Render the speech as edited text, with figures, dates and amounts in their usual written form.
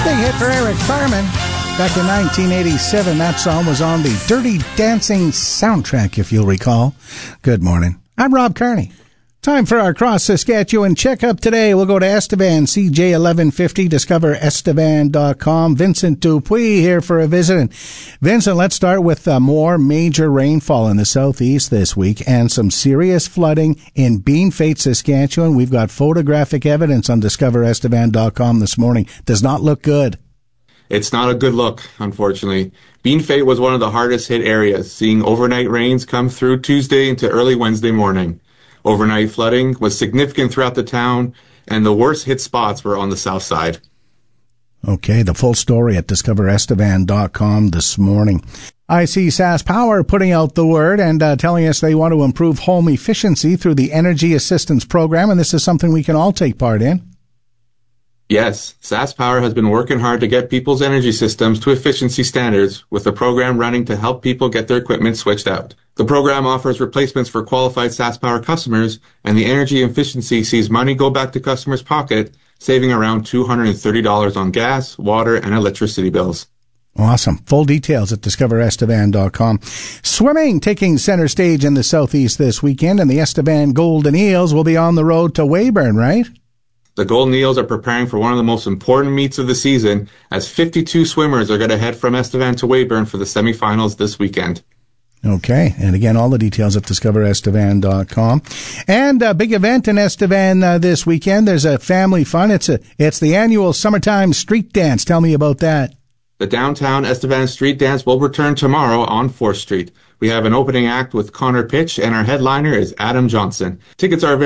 Big hit for Eric Carmen. Back in 1987, that song was on the Dirty Dancing soundtrack, if you'll recall. Good morning. I'm Rob Kearney. Time for our Cross Saskatchewan checkup today. We'll go to Estevan, CJ1150, discoverestevan.com. Vincent Dupuis here for a visit. And Vincent, let's start with more major rainfall in the southeast this week and some serious flooding in Beanfate, Saskatchewan. We've got photographic evidence on discoverestevan.com this morning. Does not look good. It's not a good look, unfortunately. Beanfate was one of the hardest hit areas, seeing overnight rains come through Tuesday into early Wednesday morning. Overnight flooding was significant throughout the town, and the worst hit spots were on the south side. Okay, the full story at discoverestevan.com this morning. I see SaskPower putting out the word and telling us they want to improve home efficiency through the Energy Assistance Program, and this is something we can all take part in. Yes, SaskPower has been working hard to get people's energy systems to efficiency standards, with the program running to help people get their equipment switched out. The program offers replacements for qualified SaskPower customers, and the energy efficiency sees money go back to customers' pocket, saving around $230 on gas, water, and electricity bills. Awesome. Full details at discoverestevan.com. Swimming taking center stage in the southeast this weekend, and the Estevan Golden Eels will be on the road to Weyburn, right? The Golden Eels are preparing for one of the most important meets of the season, as 52 swimmers are going to head from Estevan to Weyburn for the semifinals this weekend. Okay, and again, all the details at discoverestevan.com. And a big event in Estevan this weekend. There's a family fun. It's the annual Summertime Street Dance. Tell me about that. The downtown Estevan Street Dance will return tomorrow on 4th Street. We have an opening act with Connor Pitch, and our headliner is Adam Johnson. Tickets are available